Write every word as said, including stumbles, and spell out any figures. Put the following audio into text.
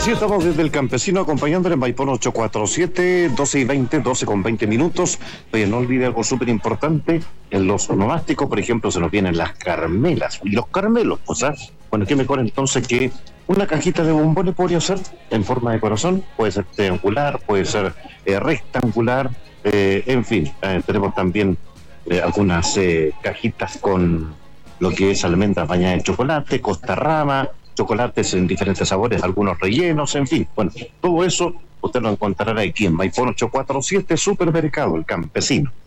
Así estamos desde el Campesino acompañándole en Maipón ocho cuatro siete, doce y veinte, doce con veinte minutos. Oye, no olvide algo súper importante, en los onomásticos, por ejemplo, se nos vienen las carmelas y los caramelos, o sea, bueno, qué mejor entonces que una cajita de bombones podría ser en forma de corazón, puede ser triangular, puede ser eh, rectangular, eh, en fin, eh, tenemos también eh, algunas eh, cajitas con lo que es almendras bañadas en chocolate, costarrama, chocolates en diferentes sabores, algunos rellenos, en fin. Bueno, todo eso usted lo encontrará aquí en Maipón ocho cuatro siete, Supermercado El Campesino.